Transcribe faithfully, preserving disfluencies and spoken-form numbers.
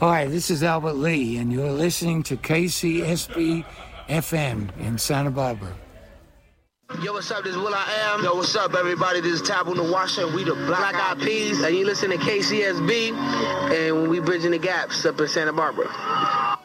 Hi, this is Albert Lee, and you're listening to K C S B F M in Santa Barbara. Yo, what's up? This is Will I Am. Yo, what's up, everybody? This is Taboo Nawasha, and we the Black Eyed Peas, and you listen to K C S B, and we bridging the gaps up in Santa Barbara.